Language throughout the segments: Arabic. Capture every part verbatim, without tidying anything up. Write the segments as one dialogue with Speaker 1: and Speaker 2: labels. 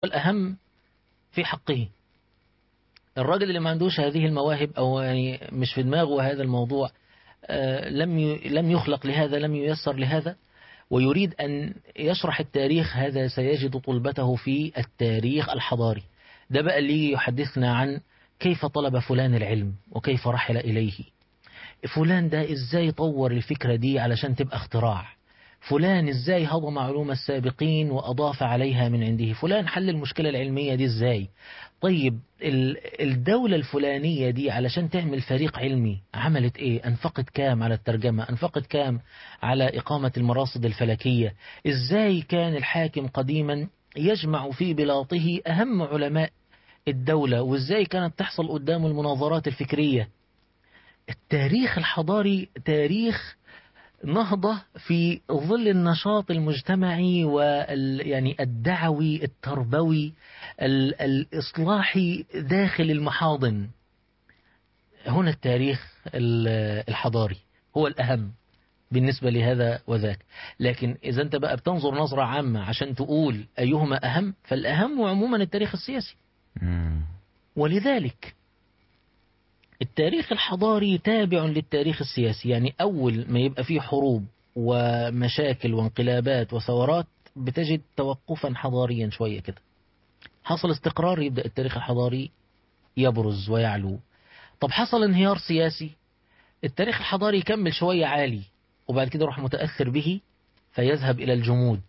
Speaker 1: الأهم في حقه. الراجل اللي ما عندوش هذه المواهب أو يعني مش في دماغه هذا الموضوع، آه، لم لم يخلق لهذا، لم ييسر لهذا، ويريد أن يشرح التاريخ، هذا سيجد طلبته في التاريخ الحضاري. ده بقى اللي يحدثنا عن كيف طلب فلان العلم وكيف رحل إليه. فلان ده إزاي طور الفكرة دي علشان تبقى اختراع. فلان إزاي هضم علوم السابقين وأضاف عليها من عنده. فلان حل المشكلة العلمية دي إزاي. طيب الدولة الفلانية دي علشان تعمل فريق علمي عملت إيه؟ أنفقت كام على الترجمة؟ أنفقت كام على إقامة المراصد الفلكية؟ إزاي كان الحاكم قديما يجمع في بلاطه أهم علماء الدولة؟ وإزاي كانت تحصل قدام المناظرات الفكرية؟ التاريخ الحضاري تاريخ نهضة في ظل النشاط المجتمعي وال يعني الدعوي التربوي الإصلاحي داخل المحاضن. هنا التاريخ الحضاري هو الأهم بالنسبة لهذا وذاك. لكن إذا أنت بقى بتنظر نظرة عامة عشان تقول أيهما أهم، فالأهم عموما التاريخ السياسي. ولذلك التاريخ الحضاري تابع للتاريخ السياسي. يعني أول ما يبقى فيه حروب ومشاكل وانقلابات وثورات بتجد توقفا حضاريا شوية كده. حصل استقرار يبدأ التاريخ الحضاري يبرز ويعلو. طب حصل انهيار سياسي، التاريخ الحضاري يكمل شوية عالي وبعد كده يروح متأثر به فيذهب إلى الجمود.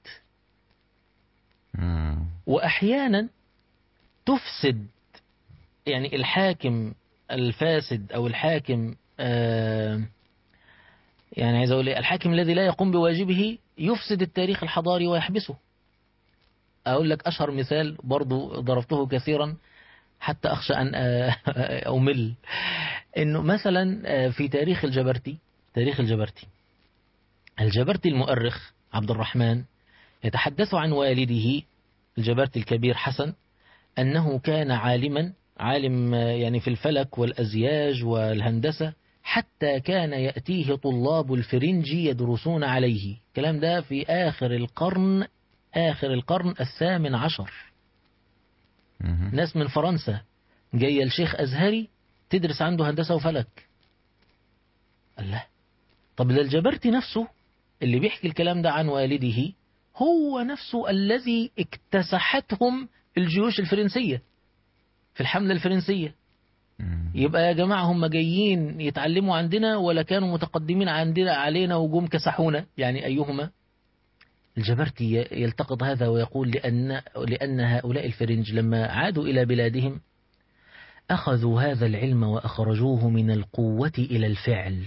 Speaker 1: وأحيانا تفسد يعني الحاكم الفاسد أو الحاكم آه يعني عايز أقول الحاكم الذي لا يقوم بواجبه يفسد التاريخ الحضاري ويحبسه. أقول لك أشهر مثال برضو ضربته كثيرا حتى أخشى أن أمل، إنه مثلا في تاريخ الجبرتي تاريخ الجبرتي الجبرتي المؤرخ عبد الرحمن يتحدث عن والده الجبرتي الكبير حسن أنه كان عالما عالم يعني في الفلك والأزياج والهندسة، حتى كان يأتيه طلاب الفرنجي يدرسون عليه. الكلام ده في آخر القرن آخر القرن الثامن عشر. ناس من فرنسا جاية الشيخ أزهري تدرس عنده هندسة وفلك. الله. طب ده الجبرتي نفسه اللي بيحكي الكلام ده عن والده هو نفسه الذي اكتسحتهم الجيوش الفرنسية في الحملة الفرنسية. يبقى يا جماعة هم جايين يتعلموا عندنا ولا كانوا متقدمين عندنا علينا وجوم كسحونا؟ يعني أيهما؟ الجبرتي يلتقط هذا ويقول لأن, لأن هؤلاء الفرنج لما عادوا إلى بلادهم أخذوا هذا العلم وأخرجوه من القوة إلى الفعل.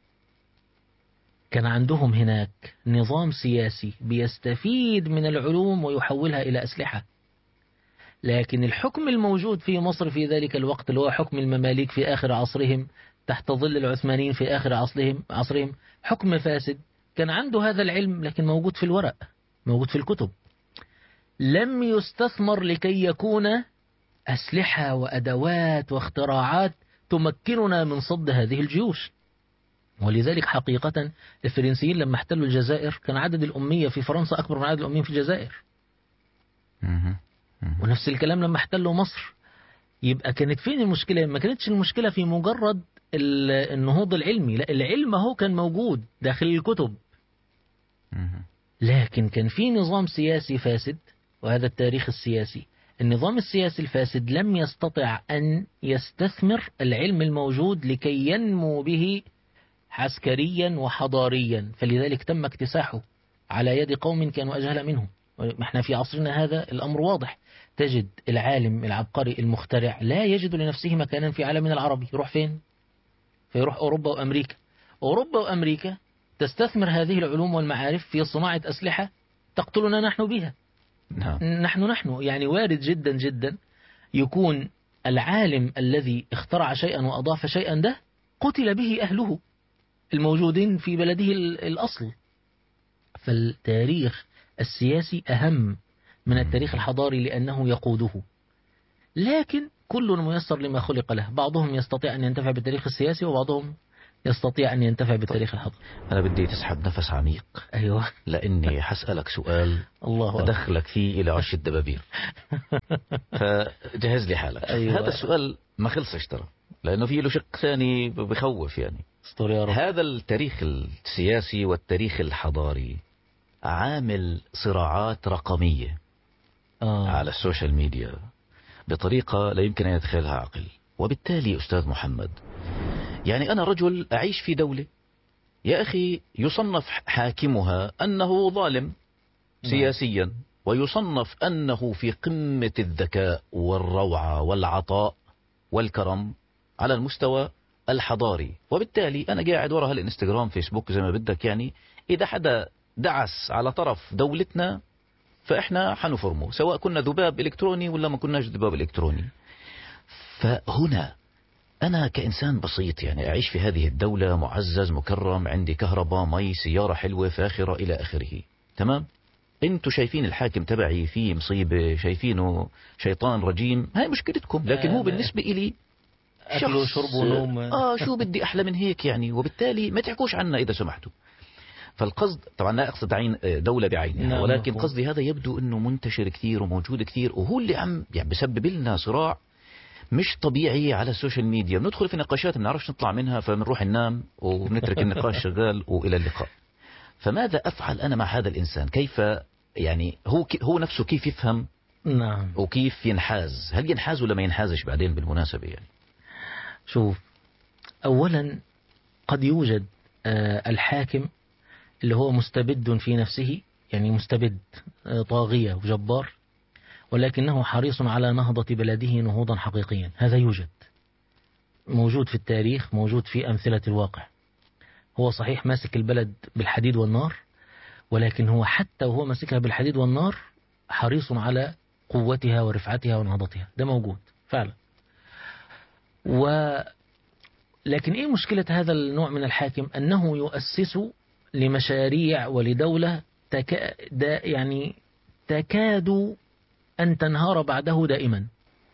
Speaker 1: كان عندهم هناك نظام سياسي بيستفيد من العلوم ويحولها إلى أسلحة. لكن الحكم الموجود في مصر في ذلك الوقت اللي هو حكم المماليك في آخر عصرهم تحت ظل العثمانيين في آخر عصرهم عصرهم حكم فاسد. كان عنده هذا العلم لكن موجود في الورق، موجود في الكتب، لم يستثمر لكي يكون أسلحة وأدوات واختراعات تمكننا من صد هذه الجيوش. ولذلك حقيقة الفرنسيين لما احتلوا الجزائر كان عدد الأمية في فرنسا أكبر من عدد الأميين في الجزائر. ونفس الكلام لما احتلوا مصر. يبقى كانت فين المشكلة؟ ما كانتش المشكلة في مجرد النهوض العلمي، لا، العلم هو كان موجود داخل الكتب، لكن كان في نظام سياسي فاسد. وهذا التاريخ السياسي. النظام السياسي الفاسد لم يستطع أن يستثمر العلم الموجود لكي ينمو به عسكريا وحضاريا، فلذلك تم اكتساحه على يد قوم كانوا أجهل منهم. احنا في عصرنا هذا الأمر واضح. تجد العالم العبقري المخترع لا يجد لنفسه مكانا في عالمنا العربي. يروح فين؟ فيروح أوروبا وأمريكا. أوروبا وأمريكا تستثمر هذه العلوم والمعارف في صناعة أسلحة تقتلنا نحن بها. نعم. نحن نحن يعني وارد جدا جدا يكون العالم الذي اخترع شيئا وأضاف شيئا ده قتل به أهله الموجودين في بلده الأصل. فالتاريخ السياسي أهم من التاريخ الحضاري لأنه يقوده. لكن كل ميسر لما خلق له. بعضهم يستطيع أن ينتفع بالتاريخ السياسي وبعضهم يستطيع أن ينتفع بالتاريخ الحضري.
Speaker 2: أنا بدي تسحب نفس عميق.
Speaker 1: أيوة.
Speaker 2: لأني حسألك سؤال
Speaker 1: الله
Speaker 2: أدخلك فيه إلى عش الدبابير. فجهز لي حالك.
Speaker 1: أيوة.
Speaker 2: هذا السؤال ما خلصش ترى، لأنه فيه له شق ثاني بخوف يعني. هذا التاريخ السياسي والتاريخ الحضاري عامل صراعات رقمية آه. على السوشيال ميديا بطريقة لا يمكن أن يتخيلها عقل. وبالتالي أستاذ محمد، يعني أنا رجل أعيش في دولة يا أخي يصنف حاكمها أنه ظالم سياسيا، ويصنف أنه في قمة الذكاء والروعة والعطاء والكرم على المستوى الحضاري. وبالتالي أنا قاعد وراء الانستغرام فيسبوك زي ما بدك، يعني إذا حدا دعس على طرف دولتنا فإحنا حنفرمه، سواء كنا ذباب إلكتروني ولا ما كناش ذباب إلكتروني. فهنا أنا كإنسان بسيط يعني أعيش في هذه الدولة معزز مكرم، عندي كهرباء مي سيارة حلوة فاخرة إلى آخره، تمام. انتوا شايفين الحاكم تبعي فيه مصيبة، شايفينه شيطان رجيم، هاي مشكلتكم. لكن هو بالنسبة إلي
Speaker 1: أكل وشرب ونوم.
Speaker 2: آه شو بدي أحلى من هيك يعني. وبالتالي ما تحكوش عنا إذا سمحتوا. فالقصد طبعا لا أقصد عين دولة بعينها، نعم، ولكن مفهوم. قصدي هذا يبدو أنه منتشر كثير وموجود كثير، وهو اللي عم يعني بسبب لنا صراع مش طبيعي على السوشيال ميديا. بندخل في نقاشات ما بنعرفش نطلع منها، فبنروح ننام وبنترك النقاش شغال وإلى اللقاء. فماذا أفعل أنا مع هذا الإنسان؟ كيف يعني هو هو نفسه كيف يفهم؟
Speaker 1: نعم.
Speaker 2: وكيف ينحاز؟ هل ينحاز ولا ما ينحازش بعدين بالمناسبة يعني؟
Speaker 1: شوف، أولا قد يوجد الحاكم اللي هو مستبد في نفسه، يعني مستبد طاغية وجبار، ولكنه حريص على نهضة بلده نهوضا حقيقيا. هذا يوجد، موجود في التاريخ، موجود في أمثلة الواقع. هو صحيح ماسك البلد بالحديد والنار، ولكن هو حتى وهو ماسكها بالحديد والنار حريص على قوتها ورفعتها ونهضتها. ده موجود فعلا. و لكن إيه مشكلة هذا النوع من الحاكم؟ أنه يؤسس لمشاريع ولدولة تكا... دا يعني تكاد أن تنهار بعده دائما.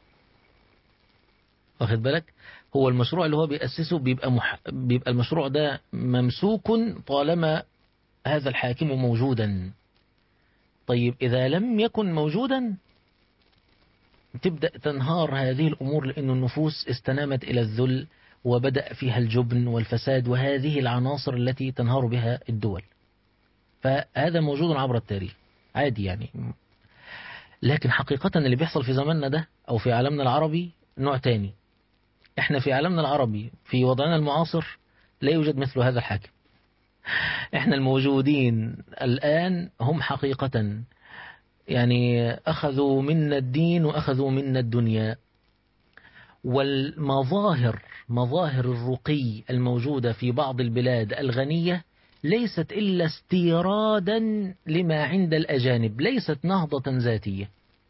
Speaker 1: واخد بالك؟ هو المشروع اللي هو بيأسسه بيبقى, مح... بيبقى المشروع ده ممسوك طالما هذا الحاكم موجودا. طيب إذا لم يكن موجودا تبدأ تنهار هذه الأمور، لأن النفوس استنامت إلى الذل وبدأ فيها الجبن والفساد، وهذه العناصر التي تنهار بها الدول. فهذا موجود عبر التاريخ عادي يعني. لكن حقيقة اللي بيحصل في زماننا ده أو في عالمنا العربي نوع تاني. احنا في عالمنا العربي في وضعنا المعاصر لا يوجد مثل هذا الحاكم. احنا الموجودين الآن هم حقيقة يعني أخذوا منا الدين وأخذوا منا الدنيا. والمظاهر مظاهر الرقي الموجودة في بعض البلاد الغنية ليست إلا استيرادا لما عند الأجانب، ليست نهضة ذاتية.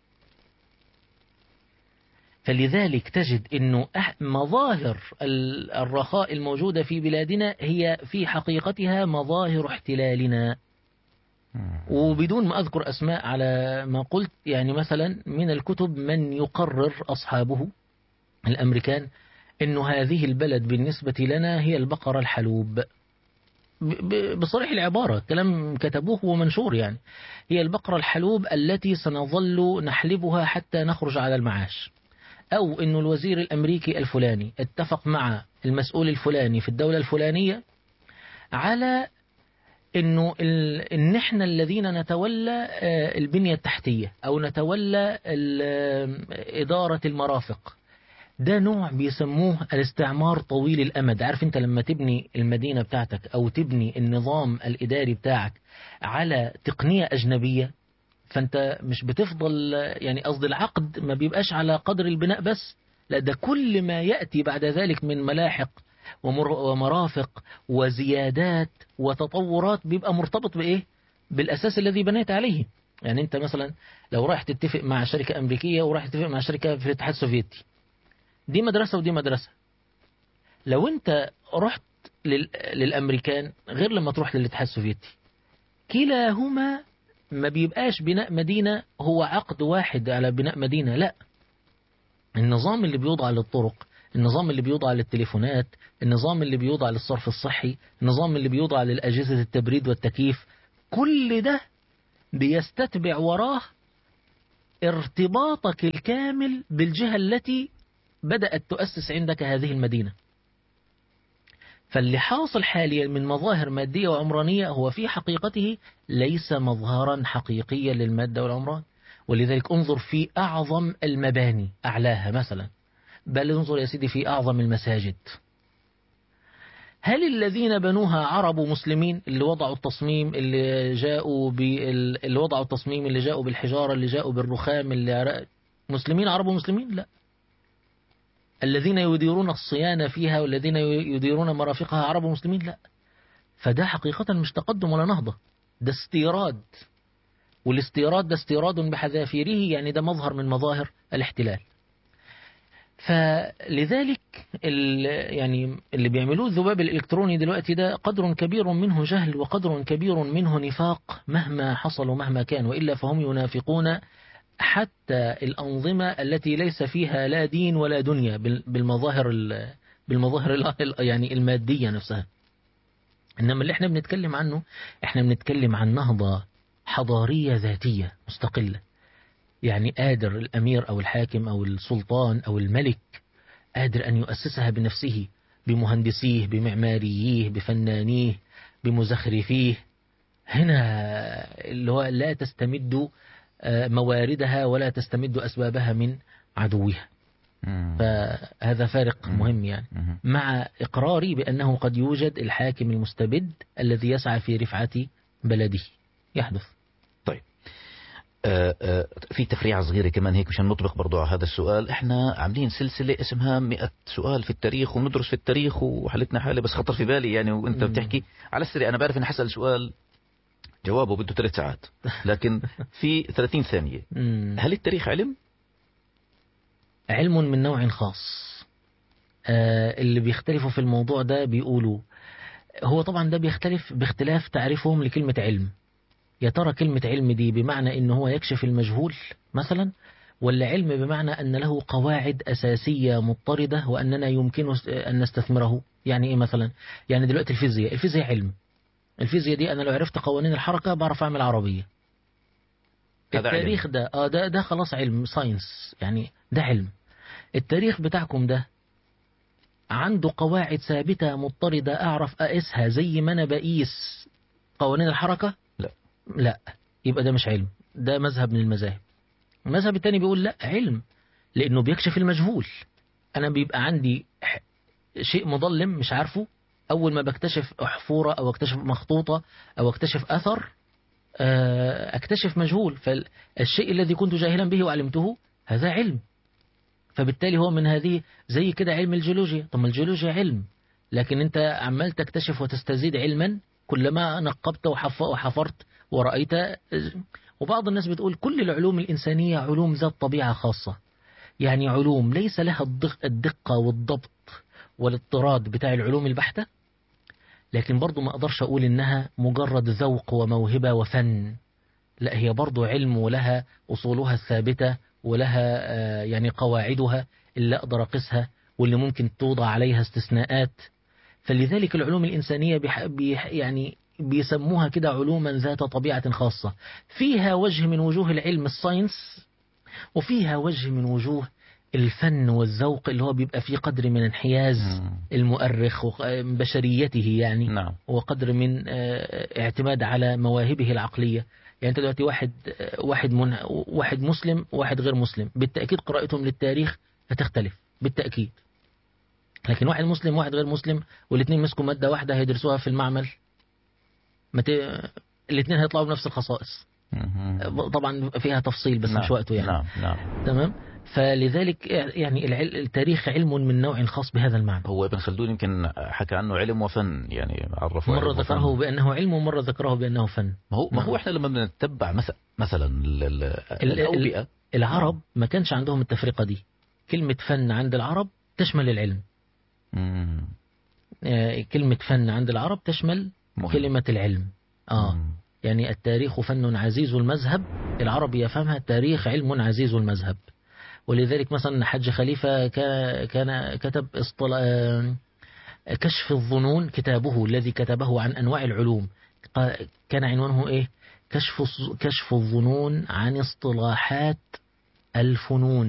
Speaker 1: فلذلك تجد أنه مظاهر الرخاء الموجودة في بلادنا هي في حقيقتها مظاهر احتلالنا. وبدون ما أذكر أسماء على ما قلت، يعني مثلا من الكتب من يقرر أصحابه الأمريكان أنه هذه البلد بالنسبة لنا هي البقرة الحلوب، بصريح العبارة، كلام كتبوه ومنشور، يعني هي البقرة الحلوب التي سنظل نحلبها حتى نخرج على المعاش. أو أنه الوزير الأمريكي الفلاني اتفق مع المسؤول الفلاني في الدولة الفلانية على أنه إن إحنا الذين نتولى البنية التحتية أو نتولى إدارة المرافق. ده نوع بيسموه الاستعمار طويل الأمد. عارف أنت لما تبني المدينة بتاعتك أو تبني النظام الإداري بتاعك على تقنية أجنبية، فأنت مش بتفضل، يعني قصد العقد ما بيبقاش على قدر البناء بس، لا ده كل ما يأتي بعد ذلك من ملاحق ومرافق وزيادات وتطورات بيبقى مرتبط بإيه؟ بالأساس الذي بنيت عليه. يعني أنت مثلا لو رايح تتفق مع شركة أمريكية ورايح تتفق مع شركة في الاتحاد السوفيتي، دي مدرسة ودي مدرسة. لو أنت رحت للأمريكان غير لما تروح للاتحاد السوفيتي، كلاهما ما بيبقاش بناء مدينة هو عقد واحد على بناء مدينة، لا. النظام اللي بيوضع للطرق، النظام اللي بيوضع للتليفونات، النظام اللي بيوضع للصرف الصحي، النظام اللي بيوضع للأجهزة التبريد والتكييف، كل ده بيستتبع وراه ارتباطك الكامل بالجهة التي بدأت تؤسس عندك هذه المدينة. فاللي حاصل حاليا من مظاهر مادية وعمرانية هو في حقيقته ليس مظهرا حقيقيا للمادة والعمران. ولذلك انظر في أعظم المباني أعلاها مثلا، بل انظر يا سيدي في أعظم المساجد، هل الذين بنوها عرب مسلمين اللي وضعوا التصميم، اللي جاءوا بال... اللي وضعوا التصميم، اللي جاءوا بالحجارة، اللي جاءوا بالرخام، اللي مسلمين عرب مسلمين؟ لا. الذين يديرون الصيانة فيها والذين يديرون مرافقها عرب مسلمين؟ لا. فده حقيقة مش تقدم ولا نهضة، ده استيراد، والاستيراد ده استيراد بحذافيره، يعني ده مظهر من مظاهر الاحتلال. فلذلك يعني اللي بيعملوه الذباب الإلكتروني دلوقتي ده قدر كبير منه جهل وقدر كبير منه نفاق مهما حصل ومهما كان، وإلا فهم ينافقون حتى الأنظمة التي ليس فيها لا دين ولا دنيا بالمظاهر بالمظاهر يعني المادية نفسها. إنما اللي احنا بنتكلم عنه، احنا بنتكلم عن نهضة حضارية ذاتية مستقلة، يعني قادر الأمير أو الحاكم أو السلطان أو الملك قادر أن يؤسسها بنفسه، بمهندسيه، بمعماريه، بفنانيه، بمزخرفيه. هنا اللي هو لا تستمد مواردها ولا تستمد أسبابها من عدوها. فهذا فارق مهم يعني، مع إقراري بأنه قد يوجد الحاكم المستبد الذي يسعى في رفعة بلده يحدث.
Speaker 2: طيب آه آه في تفريعة صغيرة كمان هيك مشان نطبق برضو على هذا السؤال. احنا عاملين سلسلة اسمها مئة سؤال في التاريخ وندرس في التاريخ وحلتنا حالة، بس خطر في بالي يعني وانت بتحكي على السريع، انا بعرف اني حسأل سؤال جوابه بده ثلاث ساعات لكن في ثلاثين ثانية. هل التاريخ علم؟
Speaker 1: علم من نوع خاص. آه اللي بيختلفوا في الموضوع ده بيقولوا هو طبعا ده بيختلف باختلاف تعريفهم لكلمة علم. يا ترى كلمة علم دي بمعنى إنه هو يكشف المجهول مثلا، ولا علم بمعنى أن له قواعد أساسية مضطردة وأننا يمكن أن نستثمره؟ يعني إيه مثلا؟ يعني دلوقتي الفيزياء، الفيزياء علم. الفيزياء دي أنا لو عرفت قوانين الحركة بعرف أعمل عربية. التاريخ ده آه ده ده خلاص علم ساينس، يعني ده علم. التاريخ بتاعكم ده عنده قواعد ثابتة مضطردة أعرف أقيسها زي ما أنا بقيس قوانين الحركة؟
Speaker 2: لا
Speaker 1: لا، يبقى ده مش علم، ده مذهب من المذاهب. المذهب الثاني بيقول لا، علم، لأنه بيكشف المجهول. أنا بيبقى عندي شيء مظلم مش عارفه، أول ما بكتشف حفورة أو اكتشف مخطوطة أو اكتشف أثر اكتشف مجهول، فالشيء الذي كنت جاهلا به وعلمته هذا علم. فبالتالي هو من هذه زي كده علم الجيولوجيا. طب الجيولوجيا علم، لكن أنت عمال تكتشف وتستزيد علما كلما نقبت وحفرت ورأيت. وبعض الناس بتقول كل العلوم الإنسانية علوم ذات طبيعة خاصة، يعني علوم ليس لها الدقة والضبط والاضطراد بتاع العلوم البحتة، لكن برضو ما أقدرش أقول إنها مجرد ذوق وموهبة وفن. لا، هي برضو علم ولها أصولها الثابتة ولها يعني قواعدها اللي أقدر أقيسها واللي ممكن توضع عليها استثناءات. فلذلك العلوم الإنسانية بيح بيح يعني بيسموها كده علوما ذات طبيعة خاصة، فيها وجه من وجوه العلم الساينس، وفيها وجه من وجوه الفن والذوق اللي هو بيبقى فيه قدر من انحياز المؤرخ وبشريته يعني.
Speaker 2: نعم.
Speaker 1: وقدر من اعتماد على مواهبه العقلية. يعني انت دلوقتي واحد واحد من واحد مسلم وواحد غير مسلم، بالتأكيد قراءتهم للتاريخ هتختلف بالتأكيد. لكن واحد مسلم وواحد غير مسلم والاثنين مسكوا مادة واحدة هيدرسوها في المعمل، مت... الاثنين هيطلعوا بنفس الخصائص. طبعا فيها تفصيل بس
Speaker 2: نعم.
Speaker 1: مش وقته يعني.
Speaker 2: نعم. نعم.
Speaker 1: تمام. فلذلك يعني التاريخ علم من نوع خاص بهذا المعنى.
Speaker 2: هو ابن خلدون يمكن حكى عنه علم وفن، يعني عرفه
Speaker 1: مرة ذكره وفن. بأنه علم ومرة ذكره بأنه فن.
Speaker 2: ما هو ما هو احنا لما بنتبع مثلا مثلا الأوبئة،
Speaker 1: العرب ما كانش عندهم التفرقة دي. كلمة فن عند العرب تشمل العلم.
Speaker 2: مم.
Speaker 1: كلمة فن عند العرب تشمل مهم. كلمة العلم. آه مم. يعني التاريخ فن عزيز المذهب، العرب يفهمها التاريخ علم عزيز المذهب. ولذلك مثلا حج خليفة كان, كان كتب اصطلاح كشف الظنون، كتابه الذي كتبه عن أنواع العلوم كان عنوانه إيه؟ كشف كشف الظنون عن اصطلاحات الفنون.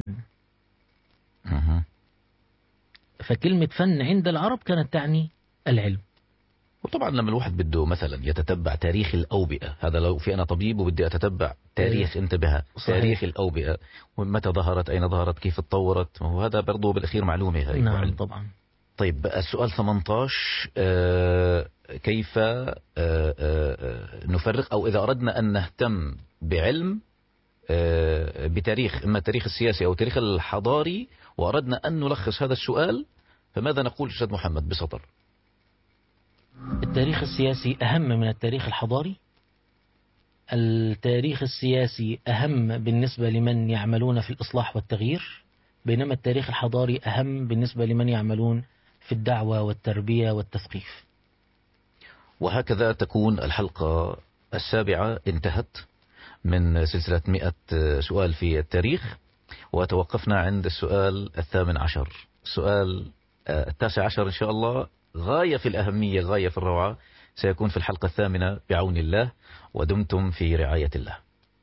Speaker 1: فكلمة فن عند العرب كانت تعني العلم.
Speaker 2: وطبعا لما الواحد بده مثلا يتتبع تاريخ الأوبئة، هذا لو في أنا طبيب وبدي أتتبع تاريخ انتبه تاريخ الأوبئة ومتى ظهرت، أين ظهرت، كيف تطورت، وهذا برضو بالأخير معلومة هاي.
Speaker 1: نعم طبعا.
Speaker 2: طيب السؤال ثمانية عشر، آه كيف آه آه نفرق، أو إذا أردنا أن نهتم بعلم آه بتاريخ، إما التاريخ السياسي أو التاريخ الحضاري، وأردنا أن نلخص هذا السؤال، فماذا نقول أستاذ محمد بسطر؟
Speaker 1: التاريخ السياسي أهم من التاريخ الحضاري. التاريخ السياسي أهم بالنسبة لمن يعملون في الإصلاح والتغيير، بينما التاريخ الحضاري أهم بالنسبة لمن يعملون في الدعوة والتربية والتثقيف.
Speaker 2: وهكذا تكون الحلقة السابعة انتهت من سلسلة مئة سؤال في التاريخ، وتوقفنا عند السؤال الثامن عشر. السؤال التاسع عشر إن شاء الله غاية في الأهمية، غاية في الروعة، سيكون في الحلقة الثامنة بعون الله، ودمتم في رعاية الله.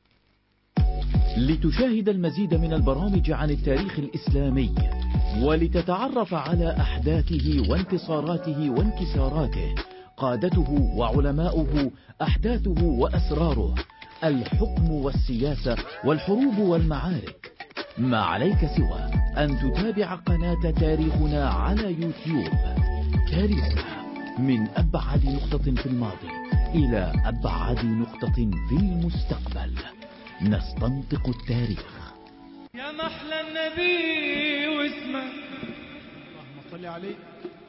Speaker 3: لتشاهد المزيد من البرامج عن التاريخ الإسلامي، ولتتعرف على أحداثه وانتصاراته وانكساراته، قادته وعلماؤه، أحداثه وأسراره، الحكم والسياسة والحروب والمعارك، ما عليك سوى أن تتابع قناة تاريخنا على يوتيوب. تاريخنا من أبعد نقطة في الماضي إلى أبعد نقطة في المستقبل، نستنطق التاريخ.
Speaker 4: يا محلى النبي واسمه اللهم صل عليه.